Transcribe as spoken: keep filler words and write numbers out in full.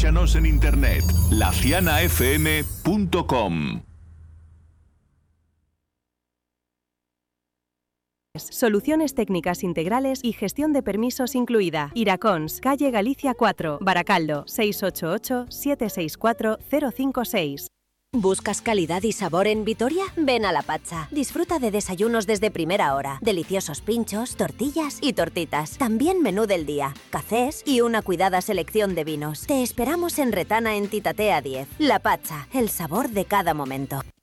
Escúchanos en internet, la ciana f m punto com. Soluciones técnicas integrales y gestión de permisos incluida. Iracons, calle Galicia cuatro, Baracaldo, seis ocho ocho, siete seis cuatro, cero cinco seis. ¿Buscas calidad y sabor en Vitoria? Ven a La Pacha. Disfruta de desayunos desde primera hora, deliciosos pinchos, tortillas y tortitas. También menú del día, cafés y una cuidada selección de vinos. Te esperamos en Retana en Titatea diez. La Pacha, el sabor de cada momento.